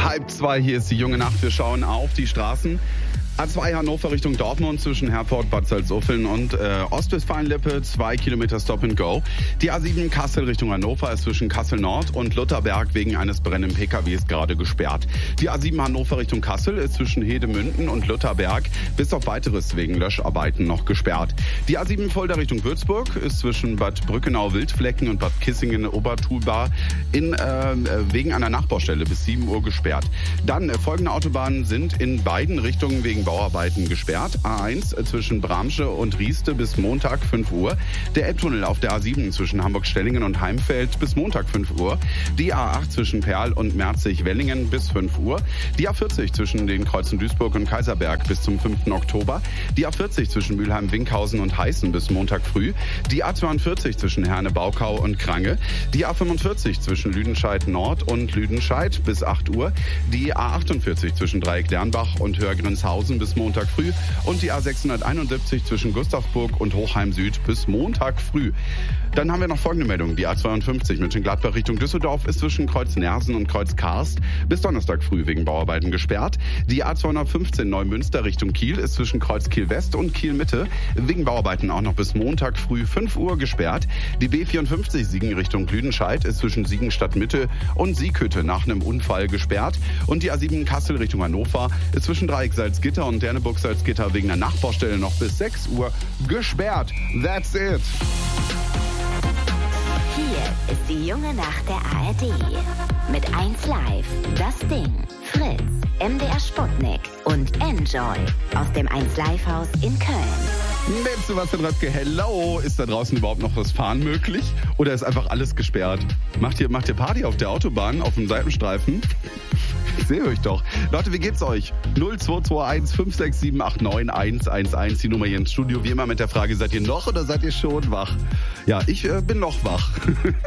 1:30, hier ist die junge Nacht. Wir schauen auf die Straßen. A2 Hannover Richtung Dortmund zwischen Herford, Bad Salzuflen und Ostwestfalen-Lippe, 2 Kilometer Stop and Go. Die A7 Kassel Richtung Hannover ist zwischen Kassel Nord und Lutherberg wegen eines brennenden PKWs gerade gesperrt. Die A7 Hannover Richtung Kassel ist zwischen Hedemünden und Lutherberg bis auf weiteres wegen Löscharbeiten noch gesperrt. Die A7 Fulda Richtung Würzburg ist zwischen Bad Brückenau-Wildflecken und Bad Kissingen-Obertulba wegen einer Nachbaustelle bis 7 Uhr gesperrt. Dann folgende Autobahnen sind in beiden Richtungen wegen Bauarbeiten gesperrt. A1 zwischen Bramsche und Rieste bis Montag 5 Uhr. Der Elbtunnel auf der A7 zwischen Hamburg-Stellingen und Heimfeld bis Montag 5 Uhr. Die A8 zwischen Perl und Merzig-Wellingen bis 5 Uhr. Die A40 zwischen den Kreuzen Duisburg und Kaiserberg bis zum 5. Oktober. Die A40 zwischen Mülheim-Winkhausen und Heißen bis Montag früh. Die A42 zwischen Herne-Baukau und Krange. Die A45 zwischen Lüdenscheid Nord und Lüdenscheid bis 8 Uhr. Die A48 zwischen Dreieck-Lernbach und Hörgrinshausen bis Montag früh und die A671 zwischen Gustavsburg und Hochheim Süd bis Montag früh. Dann haben wir noch folgende Meldung. Die A52 Mönchengladbach Richtung Düsseldorf ist zwischen Kreuz Nersen und Kreuz Karst bis Donnerstag früh wegen Bauarbeiten gesperrt. Die A215 Neumünster Richtung Kiel ist zwischen Kreuz Kiel West und Kiel Mitte wegen Bauarbeiten auch noch bis Montag früh 5 Uhr gesperrt. Die B54 Siegen Richtung Lüdenscheid ist zwischen Siegenstadt Mitte und Sieghütte nach einem Unfall gesperrt. Und die A7 Kassel Richtung Hannover ist zwischen Dreieck Salzgitter und Derneburg-Salzgitter wegen einer Nachbaustelle noch bis 6 Uhr gesperrt. That's it. Hier ist die junge Nacht der ARD. Mit 1Live, Das Ding, Fritz, MDR Sputnik und Enjoy aus dem 1Live-Haus in Köln. Mit Sebastian Röttke, hello. Ist da draußen überhaupt noch was fahren möglich? Oder ist einfach alles gesperrt? Macht ihr Party auf der Autobahn, auf dem Seitenstreifen? Ich sehe euch doch. Leute, wie geht's euch? 0221 567 89 111, die Nummer hier ins Studio. Wie immer mit der Frage, seid ihr noch oder seid ihr schon wach? Ja, ich bin noch wach.